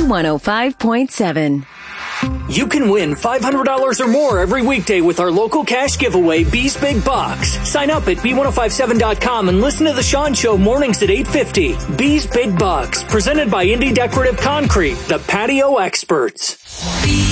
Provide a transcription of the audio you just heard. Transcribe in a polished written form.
105.7. You can win $500 or more every weekday with our local cash giveaway, B's Big Bucks. Sign up at B1057.com and listen to The Sean Show mornings at 8:50. B's Big Bucks, presented by Indy Decorative Concrete, the patio experts.